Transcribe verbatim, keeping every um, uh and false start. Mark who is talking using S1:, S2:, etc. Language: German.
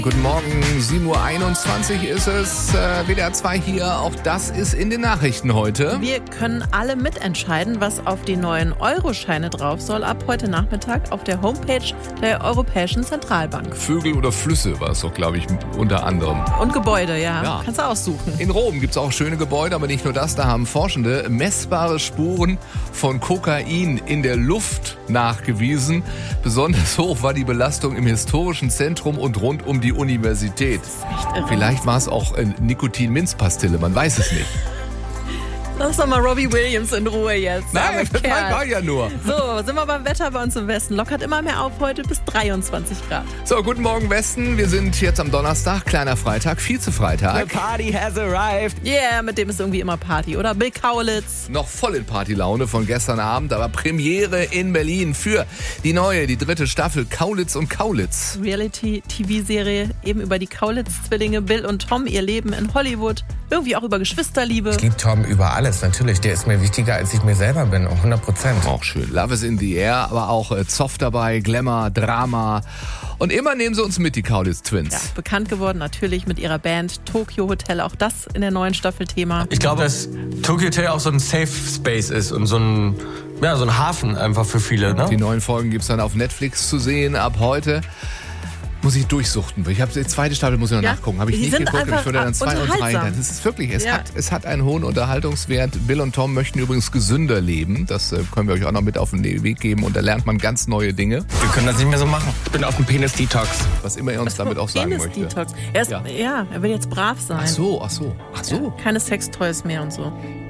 S1: Guten Morgen, sieben Uhr einundzwanzig ist es, äh, W D R zwei hier, auch das ist in den Nachrichten heute.
S2: Wir können alle mitentscheiden, was auf die neuen Euroscheine drauf soll, ab heute Nachmittag auf der Homepage der Europäischen Zentralbank.
S1: Vögel oder Flüsse war es doch, glaube ich, unter anderem.
S2: Und Gebäude, ja,
S1: Ja.
S2: kannst du aussuchen.
S1: In Rom gibt es auch schöne Gebäude, aber nicht nur das, da haben Forschende messbare Spuren von Kokain in der Luft nachgewiesen. Besonders hoch war die Belastung im historischen Zentrum und rund um die Universität.
S2: Das ist echt irre.
S1: Vielleicht war es auch äh, Nikotin-Minzpastille, man weiß es nicht.
S2: Lass doch mal Robbie Williams in Ruhe jetzt.
S1: Nein,
S2: arme
S1: das
S2: Kerl.
S1: war ja nur.
S2: So, sind wir beim Wetter bei uns im Westen. Lockert immer mehr auf heute bis dreiundzwanzig Grad.
S1: So, guten Morgen Westen. Wir sind jetzt am Donnerstag, kleiner Freitag, Vize-Freitag.
S3: The party has arrived.
S2: Yeah, mit dem ist irgendwie immer Party, oder? Bill Kaulitz.
S1: Noch voll in Partylaune von gestern Abend, aber Premiere in Berlin für die neue, die dritte Staffel Kaulitz und Kaulitz.
S2: Reality-T V-Serie eben über die Kaulitz-Zwillinge Bill und Tom, ihr Leben in Hollywood. Irgendwie auch über Geschwisterliebe.
S3: Ich liebe Tom über alles, natürlich. Der ist mir wichtiger, als ich mir selber bin, hundert Prozent.
S1: Auch schön. Love is in the air, aber auch äh, Zoff dabei, Glamour, Drama. Und immer nehmen sie uns mit, die Kaulitz Twins.
S2: Ja, bekannt geworden natürlich mit ihrer Band Tokyo Hotel, auch das in der neuen Staffel Thema.
S4: Ich glaube, dass Tokyo Hotel auch so ein Safe Space ist und so ein, ja, so ein Hafen einfach für viele. Ne?
S1: Die neuen Folgen gibt's dann auf Netflix zu sehen ab heute. Muss ich durchsuchten. Ich habe die zweite Staffel, muss ich noch
S2: Ja,
S1: nachgucken. Habe ich
S2: die
S1: nicht
S2: sind
S1: geguckt, aber ich würde dann
S2: einfach
S1: zwei und drei.
S2: unterhaltsam.
S1: Das ist wirklich, es,
S2: Ja.
S1: hat, es hat einen hohen Unterhaltungswert. Bill und Tom möchten übrigens gesünder leben. Das äh, können wir euch auch noch mit auf den Weg geben. Und da lernt man ganz neue Dinge,
S4: Wir können das nicht mehr so machen. Ich bin auf dem Penis-Detox.
S1: was immer er uns damit auch sagen möchte.
S2: Penis-Detox. Er ist,
S1: Ja.
S2: ja. er will jetzt brav sein.
S1: Ach so, ach so, ach so.
S2: Keine Sextoys mehr und so.